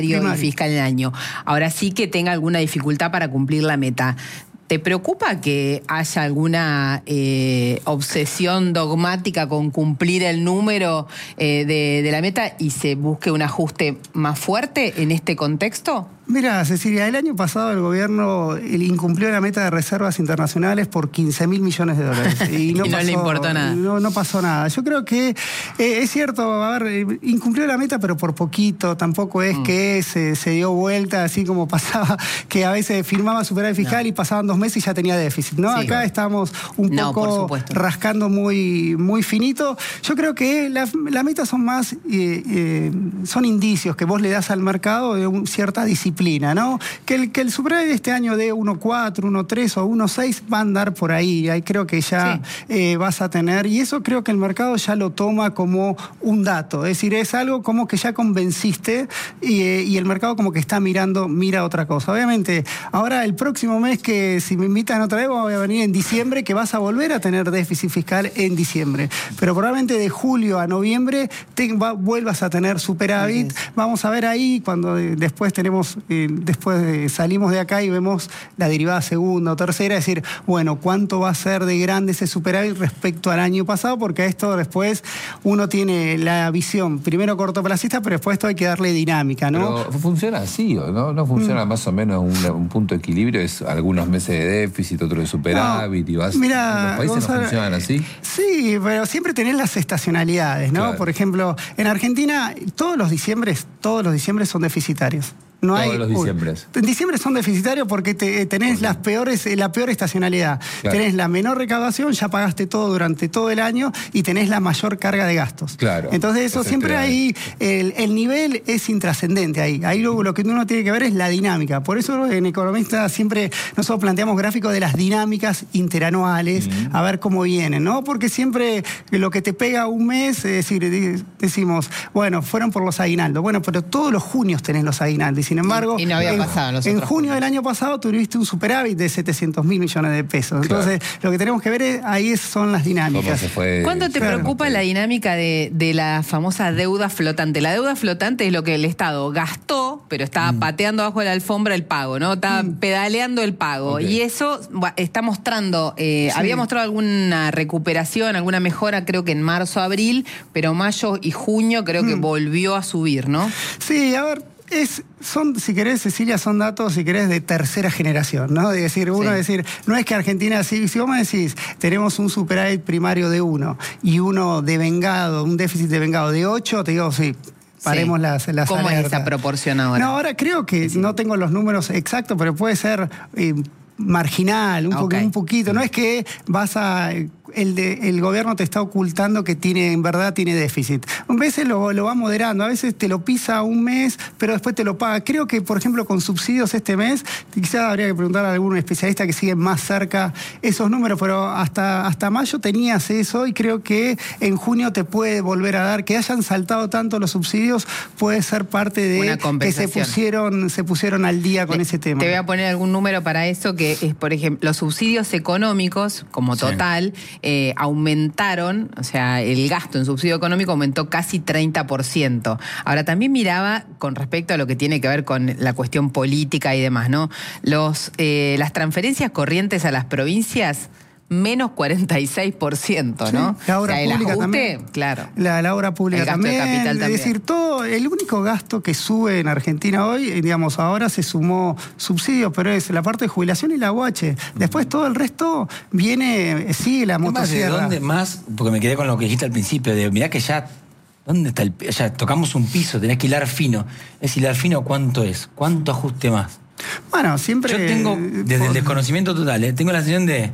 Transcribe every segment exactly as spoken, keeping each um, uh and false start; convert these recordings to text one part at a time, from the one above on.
Primario. Fiscal en el año. Ahora sí que tenga alguna dificultad para cumplir la meta. ¿Te preocupa que haya alguna eh, obsesión dogmática con cumplir el número eh, de, de la meta y se busque un ajuste más fuerte en este contexto? Mira, Cecilia, el año pasado el gobierno incumplió la meta de reservas internacionales por quince mil millones de dólares. Y no, y no pasó, le importó nada. No, no pasó nada. Yo creo que eh, es cierto, a ver, incumplió la meta, pero por poquito. Tampoco es mm. que se, se dio vuelta, así como pasaba, que a veces firmaba superávit fiscal no. y pasaban dos meses y ya tenía déficit. ¿no? Sí, Acá bueno. estamos un no, poco rascando muy, muy finito. Yo creo que la, la meta son más, eh, eh, son indicios que vos le das al mercado de un, cierta disciplina. ¿no? Que el, que el superávit de este año de uno coma cuatro, uno coma tres o uno coma seis va a andar por ahí. Ahí creo que ya sí. eh, vas a tener. Y eso creo que el mercado ya lo toma como un dato. Es decir, es algo como que ya convenciste y, eh, y el mercado como que está mirando, mira otra cosa. Obviamente, ahora el próximo mes que si me invitan otra vez voy a venir en diciembre, que vas a volver a tener déficit fiscal en diciembre. Pero probablemente de julio a noviembre te, va, vuelvas a tener superávit. Sí. Vamos a ver ahí cuando eh, después tenemos... Eh, después de, salimos de acá y vemos la derivada segunda o tercera, es decir, bueno, ¿cuánto va a ser de grande ese superávit respecto al año pasado? Porque a esto después uno tiene la visión, primero cortoplacista, pero después esto hay que darle dinámica, ¿no? Pero funciona así, ¿no? ¿No funciona mm. más o menos un, un punto de equilibrio? Es algunos meses de déficit, otros de superávit, no, y vas... Mira, ¿los países Gonzalo, no funcionan así? Sí, pero siempre tenés las estacionalidades, ¿no? Claro. Por ejemplo, en Argentina todos los diciembres, todos los diciembres son deficitarios. No Todos hay, los diciembres. En diciembre son deficitarios porque te, tenés okay. las peores, la peor estacionalidad. Claro. Tenés la menor recaudación, ya pagaste todo durante todo el año y tenés la mayor carga de gastos. Claro. Entonces eso siempre ahí, el, el nivel es intrascendente ahí. Ahí lo, lo que uno tiene que ver es la dinámica. Por eso en Economista siempre nosotros planteamos gráficos de las dinámicas interanuales, mm. a ver cómo vienen, ¿no? Porque siempre lo que te pega un mes, es decir, decimos, bueno, fueron por los aguinaldos. Bueno, pero todos los junios tenés los aguinaldos. Sin embargo, y no había en, pasado en, los en otros junio puntos. del año pasado tuviste un superávit de setecientos mil millones de pesos. Entonces, claro. lo que tenemos que ver es, ahí son las dinámicas. ¿Cuánto te claro. preocupa la dinámica de, de la famosa deuda flotante? La deuda flotante es lo que el Estado gastó, pero estaba mm. pateando bajo la alfombra el pago, ¿no? Estaba mm. pedaleando el pago. Okay. Y eso está mostrando, eh, sí. había mostrado alguna recuperación, alguna mejora, creo que en marzo, abril, pero mayo y junio creo mm. que volvió a subir, ¿no? Sí, a ver. Es, son, si querés, Cecilia, son datos, si querés, de tercera generación, ¿no? De decir, uno sí. decir, no es que Argentina, si, si vos me decís, tenemos un superávit primario de uno y uno devengado, un déficit devengado de ocho, te digo, sí. Paremos sí. las, las ¿Cómo alertas. es esa proporción ahora? No, ahora creo que sí. no tengo los números exactos, pero puede ser eh, marginal, un, okay. po un poquito. No es que vas a... El, de, el gobierno te está ocultando que tiene, en verdad tiene déficit. A veces lo, lo va moderando, a veces te lo pisa un mes, pero después te lo paga. Creo que, por ejemplo, con subsidios este mes, quizás habría que preguntar a algún especialista que sigue más cerca esos números, pero hasta, hasta mayo tenías eso y creo que en junio te puede volver a dar. Que hayan saltado tanto los subsidios puede ser parte de que se pusieron, se pusieron al día con te, ese tema. Te voy a poner algún número para eso, que es, por ejemplo, los subsidios económicos, como total, sí. Eh, aumentaron, o sea, el gasto en subsidio económico aumentó casi treinta por ciento. Ahora, también miraba con respecto a lo que tiene que ver con la cuestión política y demás, ¿no? Los, eh, las transferencias corrientes a las provincias, menos cuarenta y seis por ciento, ¿no? Sí, la obra o sea, el pública ajuste, también. Claro. La, la obra pública el gasto también. De capital también. Es decir, todo, el único gasto que sube en Argentina hoy, digamos, ahora se sumó subsidios, pero es la parte de jubilación y la U H. Después todo el resto viene, sigue la motosierra. ¿De dónde más? Porque me quedé con lo que dijiste al principio, de mirá que ya, ¿dónde está el, ya tocamos un piso, tenés que hilar fino. ¿Es hilar fino cuánto es? ¿Cuánto ajuste más? Bueno, siempre... Yo tengo, desde por... el desconocimiento total, ¿eh? tengo la sensación de...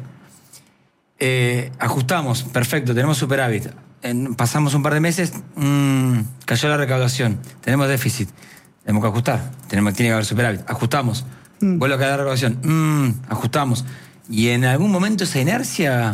Eh, ajustamos, perfecto, tenemos superávit. En, pasamos un par de meses, mmm, cayó la recaudación, tenemos déficit, tenemos que ajustar, tenemos, tiene que haber superávit, ajustamos, mm. vuelve a caer la recaudación, mmm, ajustamos. Y en algún momento esa inercia...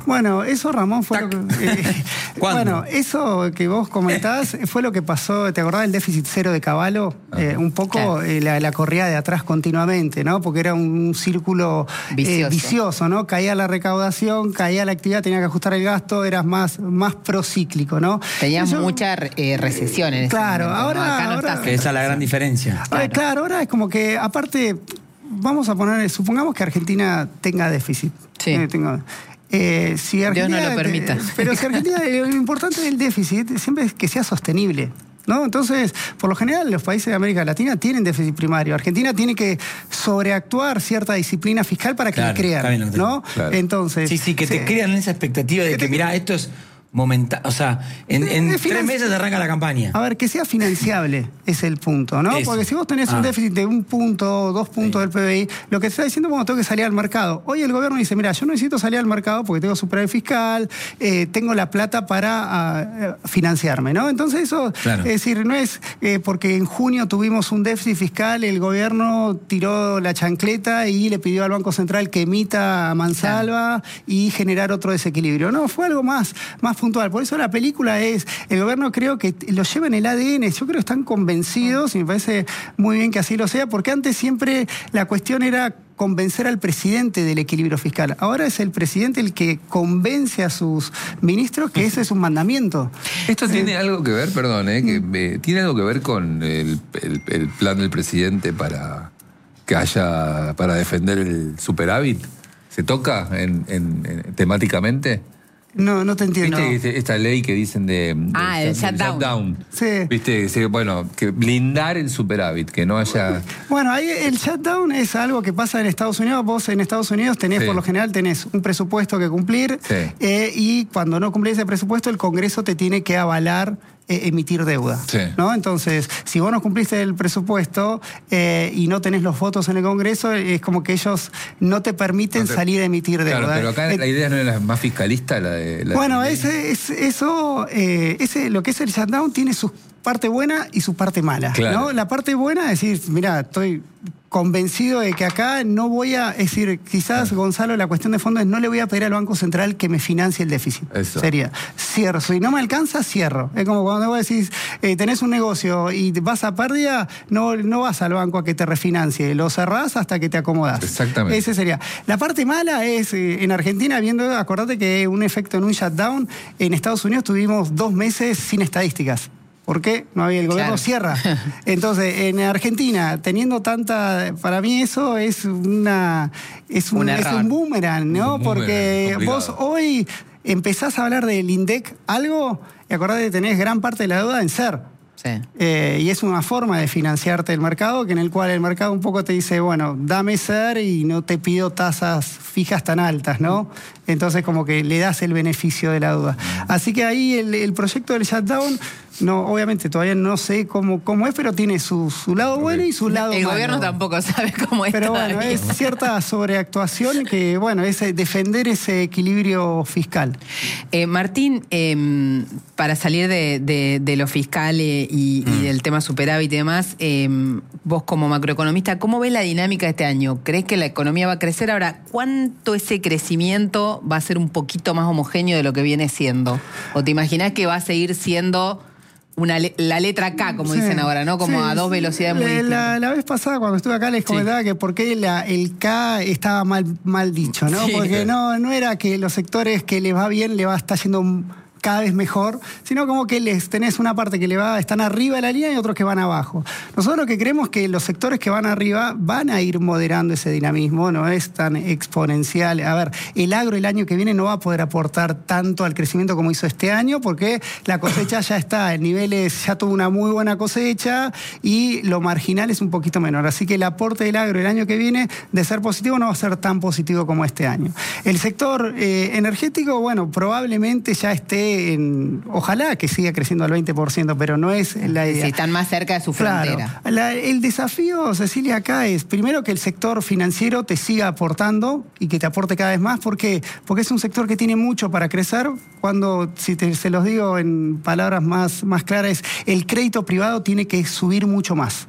Bueno, eso, Ramón, fue Tac. lo que... eh, bueno, eso que vos comentás fue lo que pasó, ¿te acordás del déficit cero de Cavallo? Eh, un poco Claro. eh, la, la corrida de atrás continuamente, ¿no? Porque era un círculo eh, Vicioso. vicioso, ¿no? Caía la recaudación, caía la actividad, tenía que ajustar el gasto, eras más, más procíclico, ¿no? Tenías Eso- mucha eh, recesión en ese Claro, momento, ¿no? ahora- Acá no ahora- estás Que en esa es la gran diferencia. Claro. claro, ahora es como que, aparte, vamos a poner, supongamos que Argentina tenga déficit. Sí. Eh, tenga- eh, si Dios no Argentina, lo permita. eh, Pero si Argentina, eh, lo importante del déficit siempre es que sea sostenible. ¿No? Entonces, por lo general, los países de América Latina tienen déficit primario. Argentina tiene que sobreactuar cierta disciplina fiscal para que Claro, le crean. está bien lo que te ¿no? Claro. Entonces, Sí, sí, que te crean esa expectativa de Que que, te- mirá, esto es momentáneo. O sea, en, en Es tres financi- meses arranca la campaña. A ver, que sea financiable es el punto, ¿no? Eso. Porque si vos tenés Ah. un déficit de un punto, dos puntos del P B I, lo que te está diciendo es que tengo que salir al mercado. Hoy el gobierno dice, mira, yo no necesito salir al mercado porque tengo superávit fiscal, eh, tengo la plata para ah, financiarme, ¿no? Entonces eso, Claro. es decir, no es eh, porque en junio tuvimos un déficit fiscal, el gobierno tiró la chancleta y le pidió al Banco Central que emita a mansalva y generar otro desequilibrio. No, fue algo más, más puntual. Por eso la película es, el gobierno creo que lo lleva en el A D N, yo creo que están convencidos y me parece muy bien que así lo sea, porque antes siempre la cuestión era convencer al presidente del equilibrio fiscal. Ahora es el presidente el que convence a sus ministros que ese es un mandamiento. Esto tiene algo que ver, perdón, eh, que eh, tiene algo que ver con el, el- el plan del presidente para que haya, para defender el superávit. ¿Se toca en, en- en- temáticamente? No, no te entiendo. ¿Viste esta ley que dicen de, de- Ah, el del shutdown. Sí. ¿Viste? Sí, bueno, que blindar el superávit, que no haya... Bueno, ahí el shutdown es algo que pasa en Estados Unidos. Vos en Estados Unidos tenés, Sí. por lo general, tenés un presupuesto que cumplir Sí. eh, y cuando no cumplís ese presupuesto, el Congreso te tiene que avalar eh, emitir deuda. Sí. ¿No? Entonces, si vos no cumpliste el presupuesto eh, y no tenés los votos en el Congreso, es como que ellos no te permiten No te- salir a emitir deuda. Claro, pero acá Eh, la idea no era más fiscalista, la de... la bueno, de- ese, es, eso, eh, ese, lo que es el shutdown tiene su parte buena y su parte mala. Claro. ¿no? La parte buena es decir, mira, estoy convencido de que acá no voy a, es decir, quizás, Gonzalo, la cuestión de fondo es no le voy a pedir al Banco Central que me financie el déficit. Eso. Sería, cierro. Si no me alcanza, cierro. Es como cuando vos decís, eh, tenés un negocio y vas a pérdida, no, no vas al banco a que te refinancie, lo cerrás hasta que te acomodás. Exactamente. Ese sería. La parte mala es, eh, en Argentina, viendo, acordate que un efecto en un shutdown, en Estados Unidos tuvimos dos meses sin estadísticas. ¿Por qué? No había, el gobierno Claro. cierra. Entonces, en Argentina, teniendo tanta, para mí eso es una es un, Un es error. un boomerang, ¿no? Un boomerang, Porque complicado. vos hoy empezás a hablar del INDEC algo y acordate que tenés gran parte de la deuda en ser. Sí. Eh, y es una forma de financiarte el mercado, que en el cual el mercado un poco te dice, bueno, dame ser y no te pido tasas fijas tan altas, ¿no? Entonces como que le das el beneficio de la duda. Así que ahí el, el proyecto del shutdown, no, obviamente todavía no sé cómo, cómo es, pero tiene su, su lado bueno y su lado El malo. gobierno tampoco sabe cómo es Pero bueno, todavía. es cierta sobreactuación que, bueno, es eh, defender ese equilibrio fiscal. Eh, Martín, eh, para salir de, de- de lo fiscal eh, y, y del tema superávit y demás, eh, vos como macroeconomista, ¿cómo ves la dinámica de este año? ¿Crees que la economía va a crecer? Ahora, ¿cuánto ese crecimiento va a ser un poquito más homogéneo de lo que viene siendo? ¿O te imaginás que va a seguir siendo una le- la letra K, como Sí, dicen ahora, ¿no? Como sí, a dos velocidades muy la, distintas. la, la vez pasada, cuando estuve acá, les comentaba que por qué la- el K estaba mal, mal dicho, ¿no? Sí. Porque no, no era que los sectores que les va bien le va a estar yendo cada vez mejor, sino como que les tenés una parte que le va, están arriba de la línea y otros que van abajo. Nosotros lo que creemos que los sectores que van arriba van a ir moderando ese dinamismo, no es tan exponencial. A ver, el agro el año que viene no va a poder aportar tanto al crecimiento como hizo este año, porque la cosecha ya está en niveles, ya tuvo una muy buena cosecha y lo marginal es un poquito menor. Así que el aporte del agro el año que viene, de ser positivo, no va a ser tan positivo como este año. El sector eh, energético, bueno, probablemente ya esté en, ojalá que siga creciendo al veinte por ciento, pero no es la idea. Si están más cerca de su Claro. frontera. La- el desafío, Cecilia, acá es primero que el sector financiero te siga aportando y que te aporte cada vez más. ¿Por qué? Porque es un sector que tiene mucho para crecer. Cuando, si te- se los digo en palabras más, más claras, el crédito privado tiene que subir mucho más.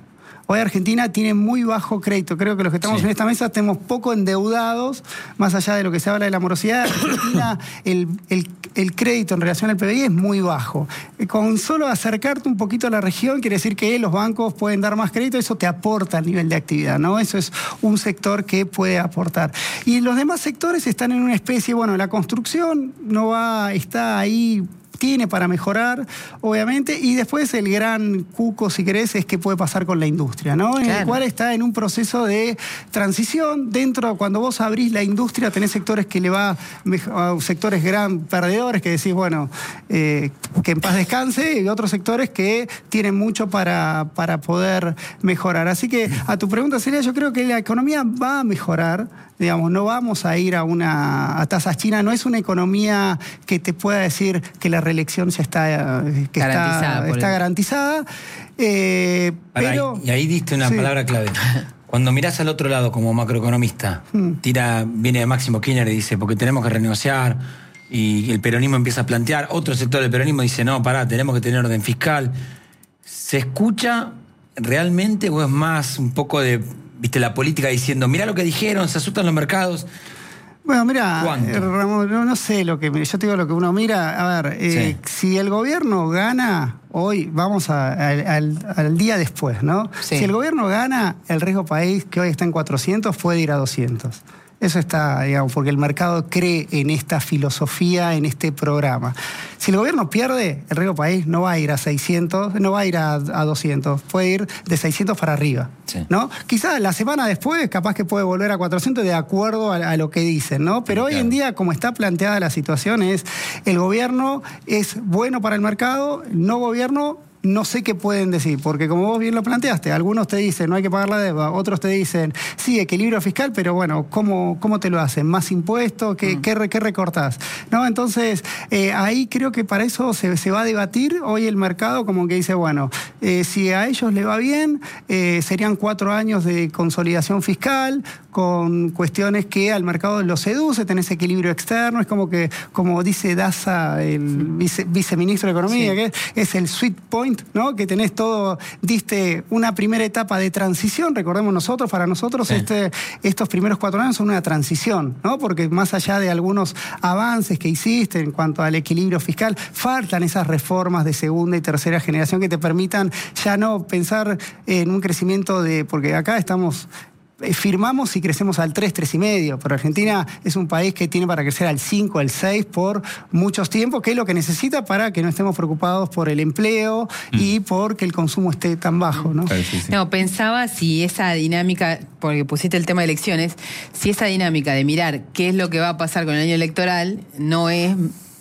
Hoy Argentina tiene muy bajo crédito. Creo que los que estamos sí. en esta mesa estamos poco endeudados, más allá de lo que se habla de la morosidad. Argentina, el, el, el crédito en relación al P B I es muy bajo. Con solo acercarte un poquito a la región, quiere decir que los bancos pueden dar más crédito, eso te aporta al nivel de actividad, ¿no? Eso es un sector que puede aportar. Y los demás sectores están en una especie, bueno, la construcción no va, está ahí, tiene para mejorar, obviamente, y después el gran cuco, si querés, es qué puede pasar con la industria, ¿no? En claro. el cual está en un proceso de transición. Dentro, cuando vos abrís la industria, tenés sectores que le va, sectores gran perdedores, que decís, bueno, eh, que en paz descanse, y otros sectores que tienen mucho para, para poder mejorar. Así que, a tu pregunta, Celia, yo creo que la economía va a mejorar. Digamos, no vamos a ir a una a tasas chinas, no es una economía que te pueda decir que la reelección ya está, que garantizada, está, está garantizada. Eh, pero, ahí, y ahí diste una sí. palabra clave. Cuando mirás al otro lado como macroeconomista, hmm. tira, viene Máximo Kirchner y dice, porque tenemos que renegociar, y el peronismo empieza a plantear, otro sector del peronismo dice, no, pará, tenemos que tener orden fiscal. ¿Se escucha realmente o es más un poco de... viste la política diciendo, mirá lo que dijeron, se asustan los mercados? Bueno, mira, eh, Ramón, no, no sé lo que... Yo te digo lo que uno mira. A ver, eh, sí. si el gobierno gana hoy, vamos a, a, al, al día después, ¿no? Sí. Si el gobierno gana, el riesgo país, que hoy está en cuatrocientos, puede ir a doscientos. Eso está, digamos, porque el mercado cree en esta filosofía, en este programa. Si el gobierno pierde, el riesgo país no va a ir a seiscientos, no va a ir a, a doscientos, puede ir de seiscientos para arriba, sí. ¿no? Quizás la semana después, capaz que puede volver a cuatrocientos de acuerdo a, a lo que dicen, ¿no? Pero sí, hoy claro. en día, como está planteada la situación, es el gobierno es bueno para el mercado, no gobierno... No sé qué pueden decir, porque como vos bien lo planteaste, algunos te dicen no hay que pagar la deuda, otros te dicen sí, equilibrio fiscal, pero bueno, ¿cómo, cómo te lo hacen? ¿Más impuestos? ¿Qué, mm. qué, qué recortás? ¿No? Entonces, eh, ahí creo que para eso se, se va a debatir. Hoy el mercado como que dice, bueno, eh, si a ellos le va bien, eh, serían cuatro años de consolidación fiscal, con cuestiones que al mercado lo seduce, tenés equilibrio externo, es como que, como dice Daza, el vice, viceministro de Economía, sí. que es, es el sweet point, ¿no? Que tenés todo, diste una primera etapa de transición, recordemos nosotros, para nosotros sí. este, estos primeros cuatro años son una transición, ¿no? Porque más allá de algunos avances que hiciste en cuanto al equilibrio fiscal, faltan esas reformas de segunda y tercera generación que te permitan ya no pensar en un crecimiento de, porque acá estamos... firmamos y crecemos al tres, tres y medio, pero Argentina es un país que tiene para crecer al cinco, al seis por muchos tiempos, que es lo que necesita para que no estemos preocupados por el empleo mm. y por que el consumo esté tan bajo, ¿no? Sí, sí. No, pensaba si esa dinámica, porque pusiste el tema de elecciones, si esa dinámica de mirar qué es lo que va a pasar con el año electoral no es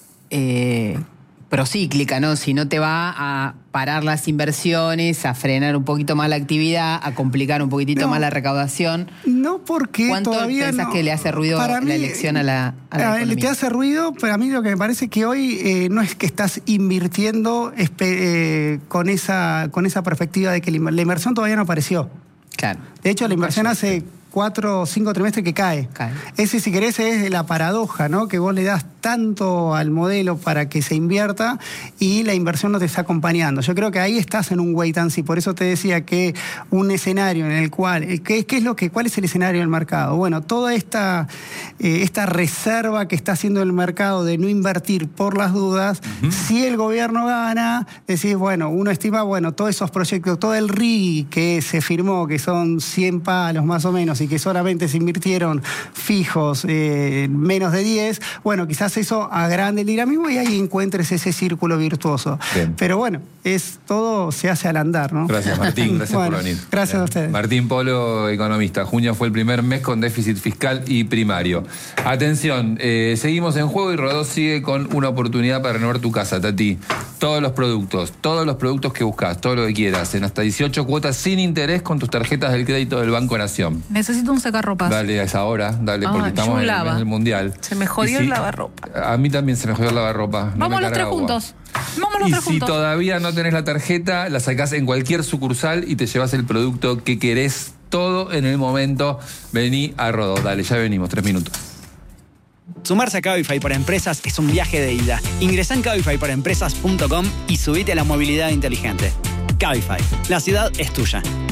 eh, procíclica, ¿no? Si no te va a parar las inversiones, a frenar un poquito más la actividad, a complicar un poquitito no, más la recaudación. No, porque ¿Cuánto todavía pensás no, que le hace ruido la mí, elección a la, a la economía? Te hace ruido, pero a mí lo que me parece que hoy eh, no es que estás invirtiendo eh, con, esa, con esa perspectiva de que la inversión todavía no apareció. Claro. De hecho, la inversión hace cuatro o cinco trimestres que cae. cae. Ese, si querés, es la paradoja, ¿no? Que vos le das tanto al modelo para que se invierta y la inversión no te está acompañando. Yo creo que ahí estás en un wait and see. Por eso te decía que un escenario en el cual... ¿Qué, qué es lo que, ¿Cuál es el escenario del mercado? Bueno, toda esta, eh, esta reserva que está haciendo el mercado de no invertir por las dudas, uh-huh. si el gobierno gana, decís, bueno, uno estima, bueno, todos esos proyectos, todo el R I G que se firmó, que son cien palos más o menos, y que solamente se invirtieron fijos eh, menos de diez, bueno, quizás eso agrande el dinamismo y ahí encuentres ese círculo virtuoso. Bien. Pero bueno, es todo se hace al andar, ¿no? Gracias, Martín, gracias bueno, por venir. Gracias Bien. a ustedes. Martín Polo, economista. Junio fue el primer mes con déficit fiscal y primario. Atención, eh, seguimos en juego y Rodó sigue con una oportunidad para renovar tu casa, Tati. Todos los productos, todos los productos que buscas, todo lo que quieras, en hasta dieciocho cuotas sin interés con tus tarjetas del crédito del Banco Nación. Necesito un secarropas. Dale a esa hora, dale, ah, porque estamos en el, en el Mundial. Se me jodió si, el lavarropa. A mí también se me jodió el lavarropa. No Vamos los tres agua. juntos. Vamos los y tres si juntos. todavía no tenés la tarjeta, la sacás en cualquier sucursal y te llevas el producto que querés, todo en el momento. Vení a Rodó. Dale, ya venimos, tres minutos. Sumarse a Cabify para Empresas es un viaje de ida. Ingresá en cabify para empresas punto com y subite a la movilidad inteligente. Cabify, la ciudad es tuya.